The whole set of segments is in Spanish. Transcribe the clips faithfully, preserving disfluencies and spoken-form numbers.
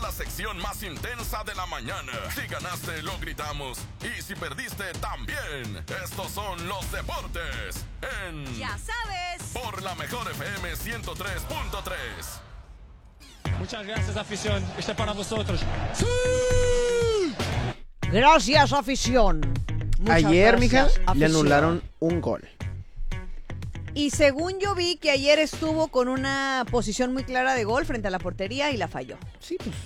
la sección más intensa de la mañana. Si ganaste, lo gritamos. Y si perdiste, también. Estos son los deportes en... Ya sabes. Por la mejor F M ciento tres punto tres. Muchas gracias, afición. Este es para vosotros. ¡Sí! Gracias, afición. Muchas ayer, mija, afición. le anularon un gol. Y según yo vi que ayer estuvo con una posición muy clara de gol frente a la portería y la falló. Sí, pues.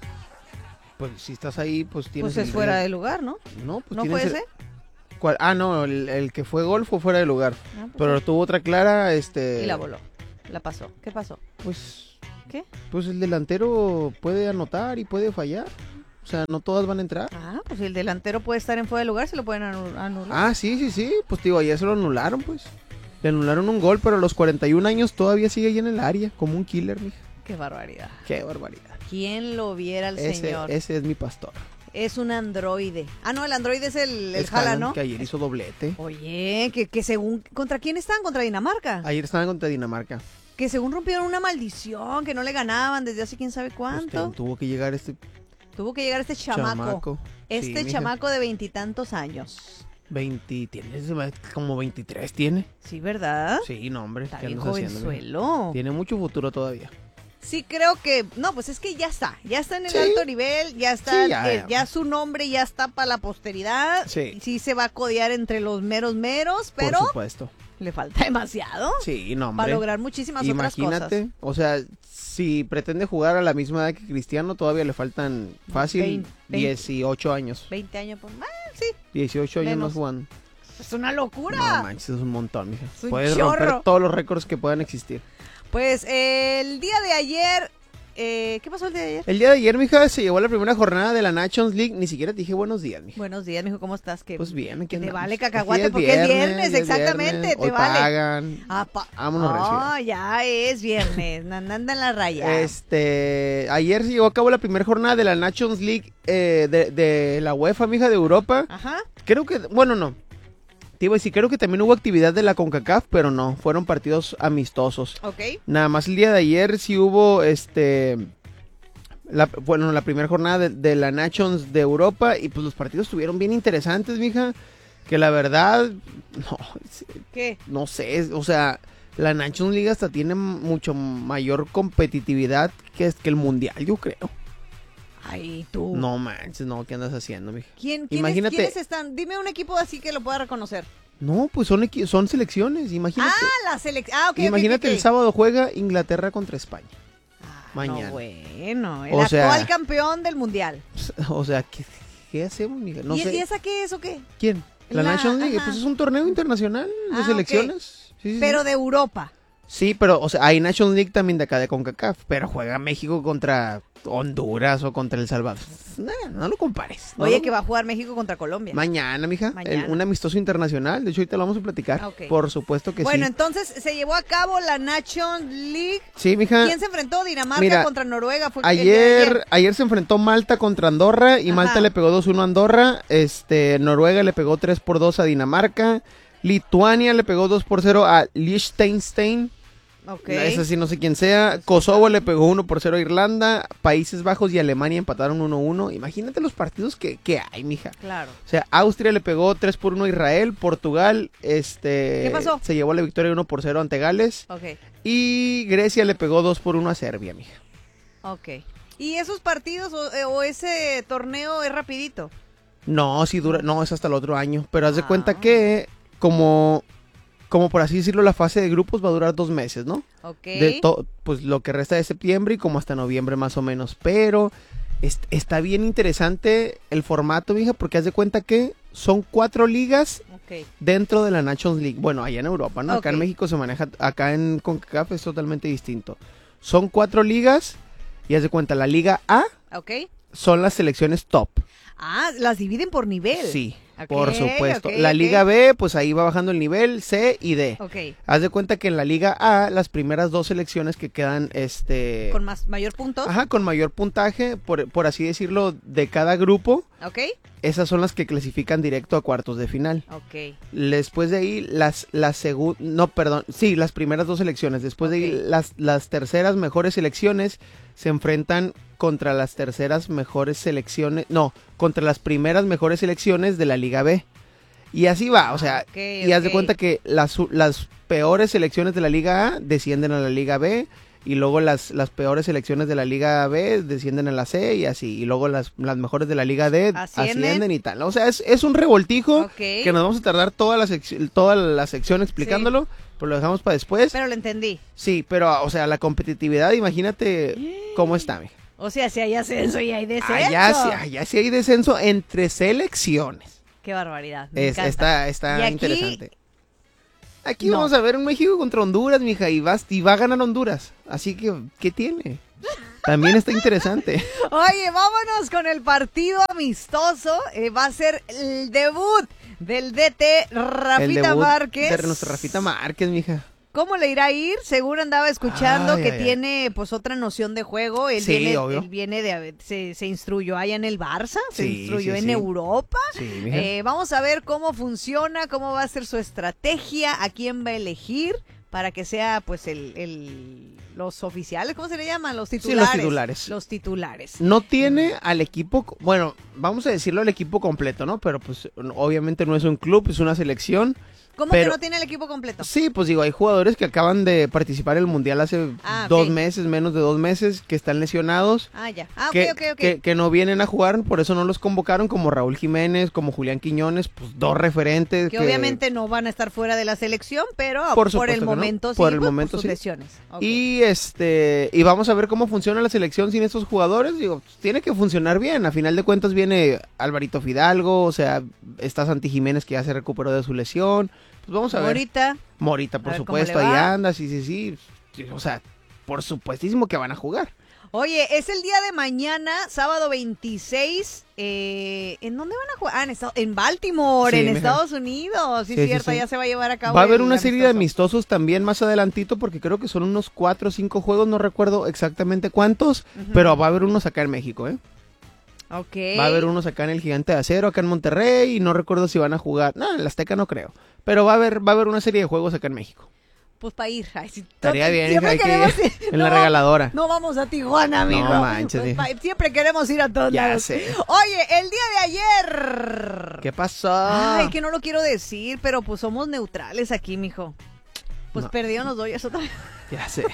Pues si estás ahí, pues tienes. Pues es fuera de lugar, ¿no? No, pues ¿No fue el... ese? ¿Cuál? Ah, no, el, el que fue gol fue fuera de lugar. Ah, pues pero sí. tuvo otra clara, este. Y la voló. La pasó. ¿Qué pasó? Pues. ¿Qué? Pues el delantero puede anotar y puede fallar. O sea, no todas van a entrar. Ah, pues si el delantero puede estar en fuera de lugar, se lo pueden anular. Ah, sí, sí, sí. Pues digo, ayer se lo anularon, pues. Le anularon un gol, pero a los cuarenta y un años todavía sigue ahí en el área, como un killer, mija. Qué barbaridad. Qué barbaridad. ¿Quién lo viera al ese, señor? Ese es mi pastor. Es un androide. Ah, no, el androide es el, el Es Jala, Haaland, ¿no? que ayer hizo doblete. Oye, que, que según... ¿Contra quién están? ¿Contra Dinamarca? Ayer estaban contra Dinamarca. Que según rompieron una maldición, que no le ganaban desde hace quién sabe cuánto. Pues tuvo que llegar este Tuvo que llegar este chamaco. chamaco. Este sí, chamaco de veintitantos años. veinte, tiene como veintitrés tiene. Sí, ¿verdad? Sí, no, hombre. Está ¿qué bien andas haciendo, jovenzuelo. mija? Tiene mucho futuro todavía. Sí, creo que... No, pues es que ya está. Ya está en el Sí. alto nivel. Ya está... Sí, ya, eh, ya. ya su nombre ya está para la posteridad. Sí. Sí se va a codear entre los meros meros, pero Por supuesto. le falta demasiado Sí, no, hombre. para lograr muchísimas Imagínate, otras cosas. o sea, si pretende jugar a la misma edad que Cristiano, todavía le faltan fácil veinte, dieciocho años. veinte años por más, sí. dieciocho años Menos. más jugando. Es una locura. No manches, es un montón, mija. Es un Puedes chorro. romper todos los récords que puedan existir. Pues eh, el día de ayer... Eh, ¿Qué pasó el día de ayer? El día de ayer, mija, se llevó la primera jornada de la Nations League. Ni siquiera te dije buenos días, mija. Buenos días, mijo, ¿cómo estás? Que, Pues bien, aquí que te andamos. vale Aquí cacahuate es porque es viernes, ya es exactamente, viernes. te Hoy vale. pagan. Ah, pa- Vámonos, oh, recio. ya es viernes, anda en la raya. Este, ayer se llevó a cabo la primera jornada de la Nations League eh, de, de la UEFA, mija, de Europa. Ajá. Creo que, bueno, no. Te iba a decir, creo que también hubo actividad de la CONCACAF, pero no, fueron partidos amistosos. Ok. Nada más el día de ayer sí hubo, este, la, bueno, la primera jornada de, de la Nations de Europa y pues los partidos estuvieron bien interesantes, mija, que la verdad, no, ¿Qué? no sé, o sea, la Nations League hasta tiene mucho mayor competitividad que, que el Mundial, yo creo. Ay, tú. No manches, no, ¿qué andas haciendo, mija? ¿Quién, quiénes, Imagínate. ¿Quiénes están? Dime un equipo así que lo pueda reconocer. No, pues son, equi- son selecciones, imagínate. Ah, la selección. Ah, ok, ok, Imagínate ok, ok. el sábado juega Inglaterra contra España. Ah, mañana. No, bueno, el O sea- actual campeón del mundial. O sea, ¿qué, qué hacemos, mija? No ¿Y, sé. ¿Y esa qué es o qué? ¿Quién? La, La- Nations League, ajá. pues es un torneo internacional de Ah, ok. selecciones. Sí, sí, Pero sí. de Europa. Sí, pero, o sea, hay Nations League también de acá de CONCACAF, pero juega México contra Honduras o contra El Salvador. Nah, no lo compares. No Oye, lo- que va a jugar México contra Colombia. Mañana, mija, Mañana. el- un amistoso internacional, de hecho ahorita lo vamos a platicar. Ah, ok. Por supuesto que Bueno, sí. entonces se llevó a cabo la Nations League. Sí, mija. ¿Quién se enfrentó? Dinamarca Mira, contra Noruega. Fue el día de Ayer, ayer se enfrentó Malta contra Andorra y Ajá. Malta le pegó dos uno a Andorra, este, Noruega le pegó tres por dos a Dinamarca, Lituania le pegó dos por cero a Liechtenstein, Ok. esa sí no sé quién sea, Kosovo le pegó uno por cero a Irlanda, Países Bajos y Alemania empataron uno uno, imagínate los partidos que, que hay, mija. Claro. O sea, Austria le pegó tres por uno a Israel, Portugal, este, ¿Qué pasó? se llevó la victoria uno por cero ante Gales Ok. y Grecia le pegó dos por uno a Serbia, mija. Ok. ¿Y esos partidos o, eh, o ese torneo es rapidito? No, sí dura, no, es hasta el otro año, pero haz de Ah. cuenta que como, como por así decirlo, la fase de grupos va a durar dos meses, ¿no? Ok. De to- pues lo que resta de septiembre y como hasta noviembre más o menos, pero est- está bien interesante el formato, mija, porque haz de cuenta que son cuatro ligas Ok. dentro de la Nations League, bueno, allá en Europa, ¿no? Acá Ok. en México se maneja, acá en CONCACAF es totalmente distinto. Son cuatro ligas y haz de cuenta, la Liga A Ok. son las selecciones top. Ah, las dividen por nivel. Sí. Ok, Por supuesto. ok, la ok. Liga B, pues ahí va bajando el nivel, C y D. Ok. Haz de cuenta que en la Liga A, las primeras dos selecciones que quedan, este... Con más, mayor puntos. Ajá, con mayor puntaje, por, por así decirlo, de cada grupo, Ok. esas son las que clasifican directo a cuartos de final. Ok. Después de ahí, las, las segundas, no, perdón, sí, las primeras dos selecciones. Después de ahí, Ok. las, las terceras mejores selecciones se enfrentan contra las terceras mejores selecciones, no, contra las primeras mejores selecciones de la Liga B. Y así va, o sea, Ok, y haz de ok. cuenta que las, las peores selecciones de la Liga A descienden a la Liga B. Y luego las, las peores selecciones de la Liga B descienden a la C y así. Y luego las, las mejores de la Liga D Ascienden. ascienden y tal. O sea, es, es un revoltijo Ok. que nos vamos a tardar toda la, sec- toda la sección explicándolo, pero lo dejamos para después. Pero lo entendí. Sí, pero, o sea, la competitividad, imagínate cómo está, mija. O sea, si hay ascenso y hay descenso. Allá sí, allá sí hay descenso entre selecciones. Qué barbaridad. Me Es, encanta. está Y está aquí- interesante. Aquí No. vamos a ver un México contra Honduras, mija, y, vas, y va a ganar Honduras. Así que, ¿qué tiene? También está interesante. Oye, vámonos con el partido amistoso. Eh, va a ser el debut del D T Rafita El debut Márquez. de nuestra Rafita Márquez, mija. ¿Cómo le irá a ir? Seguro andaba escuchando Ay, que ay, ay. tiene pues otra noción de juego. Él Sí, viene, obvio. él viene de se, se instruyó allá en el Barça, se Sí, instruyó sí, en sí. Europa. Sí, mija. Eh, vamos a ver cómo funciona, cómo va a ser su estrategia, a quién va a elegir para que sea pues el, el los oficiales, ¿cómo se le llaman? Los Sí, los titulares. titulares. Los titulares. No tiene al equipo, co- bueno, vamos a decirlo al equipo completo, ¿no? Pero pues obviamente no es un club, es una selección. ¿Cómo pero- que no tiene el equipo completo? Sí, pues digo, hay jugadores que acaban de participar en el Mundial hace Ah, dos ok. meses, menos de dos meses, que están lesionados. Ah, ya. Ah, ok, que, ok, ok. Que, que no vienen a jugar, por eso no los convocaron, como Raúl Jiménez, como Julián Quiñones, pues dos referentes. Que obviamente no van a estar fuera de la selección, pero Por por, supuesto el que no. momento sí, Por el pues, momento sus sí. lesiones. Ok. Y este y vamos a ver cómo funciona la selección sin estos jugadores. Digo, pues, tiene que funcionar bien. A final de cuentas viene Alvarito Fidalgo, o sea, está Santi Jiménez que ya se recuperó de su lesión. Pues vamos a ver. Ahorita, Morita, por a ver cómo supuesto, le ahí va. anda, sí, sí, sí. Sí, o sea, por supuestísimo que van a jugar. oye, es el día de mañana, sábado veintiséis. Eh, ¿En dónde van a jugar? Ah, en, Estados- en Baltimore, Sí, en mija. Estados Unidos. Sí, Sí, sí, cierto, sí. ya se va a llevar a cabo. Va a haber el una serie de amistoso. amistosos también más adelantito, porque creo que son unos cuatro o cinco juegos, no recuerdo exactamente cuántos, Ujú. pero va a haber unos acá en México, ¿eh? Ok. Va a haber unos acá en el Gigante de Acero, acá en Monterrey, y no recuerdo si van a jugar. No, en el Azteca no creo. Pero va a haber, va a haber una serie de juegos acá en México. Pues para ir. Ay, sí, Estaría bien, siempre hay que queremos ir ir. en la No, regaladora. No vamos a Tijuana, amigo. manches, Pues, hija. pa- siempre queremos ir a todos Ya lados. sé. Oye, el día de ayer. ¿Qué pasó? Ay, que no lo quiero decir, pero pues somos neutrales aquí, mijo. Pues No. perdieron los Dodgers otra vez. Ya sé.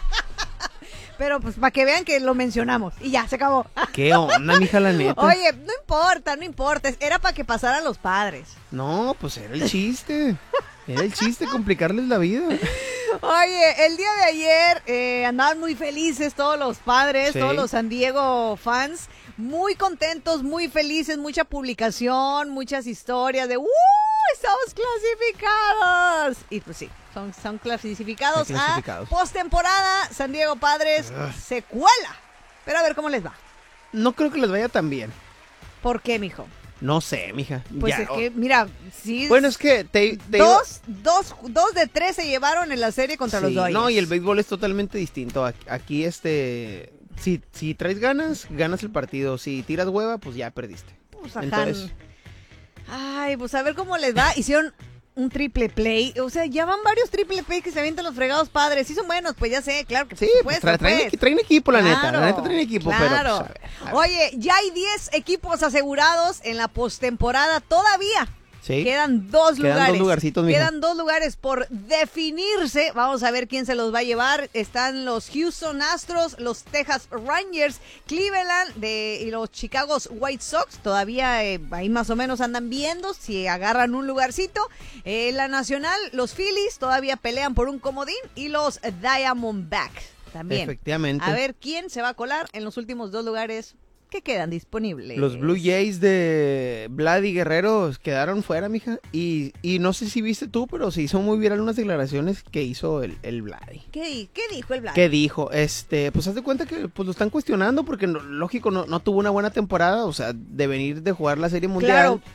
Pero pues para que vean que lo mencionamos. Y ya, se acabó. ¿Qué onda, mija, la neta? Oye, no importa, no importa. Era para que pasaran los padres. No, pues era el chiste. Era el chiste, complicarles la vida. Oye, el día de ayer eh, andaban muy felices todos los padres, Sí. todos los San Diego fans. Muy contentos, muy felices, mucha publicación, muchas historias de ¡Uh! ¡Estamos clasificados! Y pues sí, son, son clasificados, Sí, clasificados. a postemporada. San Diego Padres Ugh. se cuela. Pero a ver cómo les va. No creo que les vaya tan bien. ¿Por qué, mijo? No sé, mija. Pues Ya, es o- que, mira, sí. Bueno, es que te, te dos, dos, dos de tres se llevaron en la serie contra los Sí, Dodgers. no, y el béisbol es totalmente distinto. Aquí, aquí, este, si, si traes ganas, ganas el partido. Si tiras hueva, pues ya perdiste. Pues, ajá. Entonces, Ay, pues a ver cómo les va. Hicieron un triple play. O sea, ya van varios triple play que se avientan los fregados padres. Sí son buenos, pues ya sé, claro que sí, por pues, supuesto, tra- traen, pues. equi- traen equipo, la neta. Claro, La neta traen equipo, claro. pero pues, a ver, a ver. Oye, ya hay diez equipos asegurados en la postemporada todavía. Sí. Quedan dos Quedan lugares. dos lugarcitos, mija. Quedan dos lugares por definirse. Vamos a ver quién se los va a llevar. Están los Houston Astros, los Texas Rangers, Cleveland de, y los Chicago White Sox. Todavía eh, ahí más o menos andan viendo si agarran un lugarcito. Eh, la Nacional, los Phillies todavía pelean por un comodín. Y los Diamondbacks también. Efectivamente. A ver quién se va a colar en los últimos dos lugares que quedan disponibles. Los Blue Jays de Vlad y Guerrero quedaron fuera, mija. Y, y no sé si viste tú, pero se hizo muy viral unas declaraciones que hizo el, el Vladi. ¿Qué, di- qué dijo el Black? ¿Qué dijo? Este, pues haz de cuenta que pues lo están cuestionando porque no- lógico no, no tuvo una buena temporada, o sea, de venir de jugar la Serie Mundial. Claro.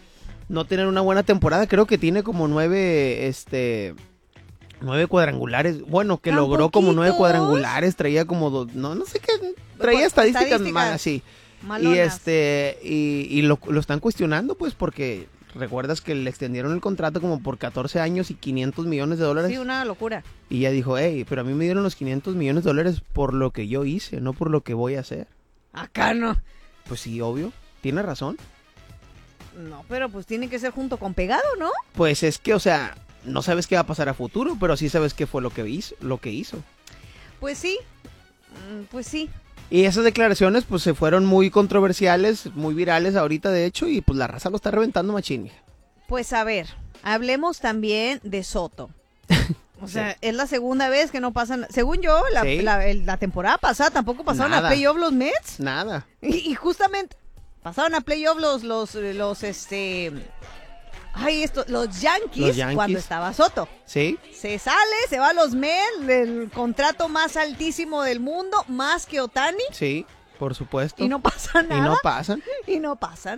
no tener una buena temporada. Creo que tiene como nueve, este, nueve cuadrangulares. Bueno, que ¿Tan logró como nueve poquitos? cuadrangulares, traía como dos, no, no sé qué, traía Pues, estadísticas, estadísticas malas, sí. Malonas. Y este, y, y lo, lo están cuestionando, pues, porque recuerdas que le extendieron el contrato como por catorce años y quinientos millones de dólares. Sí, una locura. Y ella dijo, hey, pero a mí me dieron los quinientos millones de dólares por lo que yo hice, no por lo que voy a hacer. Acá no. Pues sí, obvio, tiene razón. No, pero pues tiene que ser junto con pegado, ¿no? Pues es que, o sea, no sabes qué va a pasar a futuro, pero sí sabes qué fue lo que hizo, lo que hizo. Pues sí, Mm, pues sí. Y esas declaraciones, pues, se fueron muy controversiales, muy virales ahorita, de hecho, y pues la raza lo está reventando machín. Pues a ver, hablemos también de Soto. O sea, Sí. es la segunda vez que no pasan, según yo, la, Sí. la, el- la temporada pasada tampoco pasaron Nada. a playoff los Mets. Nada. Y, y justamente pasaron a playoff los, los, los, este, ay, esto, los Yankees, Los Yankees. cuando estaba Soto. ¿Sí? Se sale, se va a los Mets, el contrato más altísimo del mundo, más que Otani, Sí, por supuesto. y no pasa Y nada. no pasan. Y no pasan.